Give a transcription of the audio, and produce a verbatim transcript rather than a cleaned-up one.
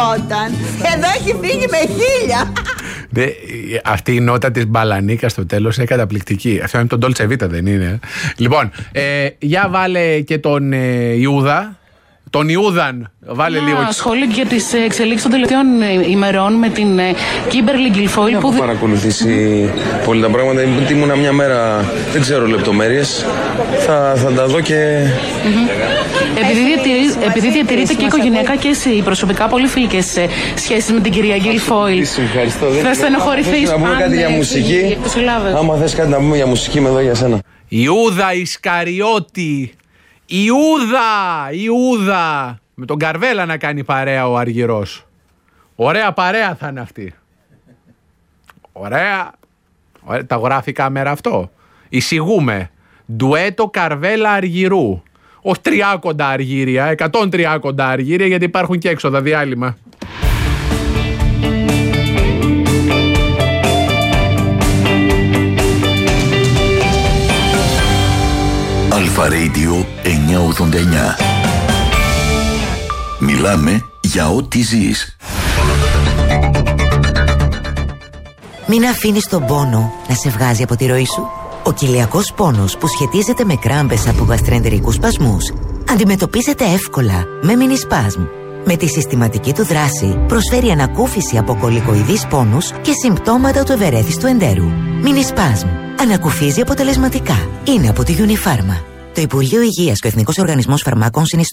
γινόταν. Εδώ έχει φύγει με χίλια. Δε, αυτή η νότα της Μπαλανίκα στο τέλος είναι καταπληκτική. Αυτό είναι τον Dolce Vita, δεν είναι? Λοιπόν, ε, για βάλε και τον ε, Ιούδα. Τον Ιούδαν, βάλε Ένα λίγο. Ένα σχόλιο για τις εξελίξεις των τελευταίων ημερών με την Κίμπερλι Γκιλφόιλ. Έχω παρακολουθήσει πολύ τα πράγματα. Ήμουνα μια μέρα, δεν ξέρω λεπτομέρειες. Θα, θα τα δω και. Mm-hmm. Επειδή, διατηρεί, επειδή διατηρείτε και οικογενειακά και εσύ προσωπικά πολύ φιλικές σχέσεις με την κυρία Γκιλφόιλ. Ευχαριστώ. Θα στενοχωρηθείς να πούμε κάτι για μουσική. Άμα θες κάτι να πούμε για μουσική, είμαι εδώ για σένα. Ιούδα Ισκαριώτη. Ιούδα, Ιούδα. Με τον Καρβέλα να κάνει παρέα ο Αργυρός. Ωραία παρέα θα είναι αυτή. Ωραία. Ωραία. Τα γράφει κάμερα αυτό. Εισηγούμε. Ντουέτο Καρβέλα Αργυρού. Όχι τριάκοντα αργύρια, εκατόν τριάκοντα αργύρια, γιατί υπάρχουν και έξοδα διάλειμμα. Αλφα Radio εννιακόσια ογδόντα εννιά. Μιλάμε για ό,τι ζεις. Μην αφήνεις τον πόνο να σε βγάζει από τη ροή σου. Ο κοιλιακός πόνος που σχετίζεται με κράμπες από γαστρεντερικούς σπασμούς αντιμετωπίζεται εύκολα με μινισπάσμ. Με τη συστηματική του δράση προσφέρει ανακούφιση από κολικοειδείς πόνους και συμπτώματα του ευερέθιστου εντέρου. Μινισπάσμ. Ανακουφίζει αποτελεσματικά. Είναι από τη Unifarma. Το Υπουργείο Υγείας και ο Εθνικός Οργανισμός Φαρμάκων συνιστούν.